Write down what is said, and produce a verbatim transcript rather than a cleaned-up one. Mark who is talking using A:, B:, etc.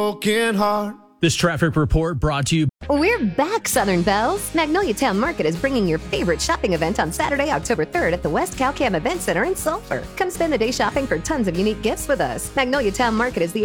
A: broken heart.
B: This traffic report brought to you.
C: We're back, Southern Belles. Magnolia Town Market is bringing your favorite shopping event on Saturday, October third at the West Calcam Event Center in Sulphur. Come spend the day shopping for tons of unique gifts with us. Magnolia Town Market is the